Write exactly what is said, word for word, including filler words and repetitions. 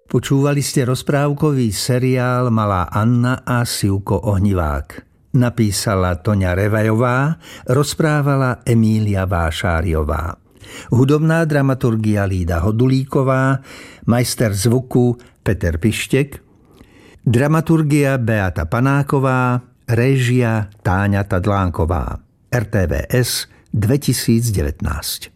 Počúvali ste rozprávkový seriál Malá Anna a Sivko Ohnivák. Napísala Toňa Revajová, rozprávala Emília Vášáriová. Hudobná dramaturgia Lída Hodulíková, majster zvuku Peter Pištek, dramaturgia Beata Panáková, réžia Táňa Tadlánková. er té vé es dvetisícdevätnásť.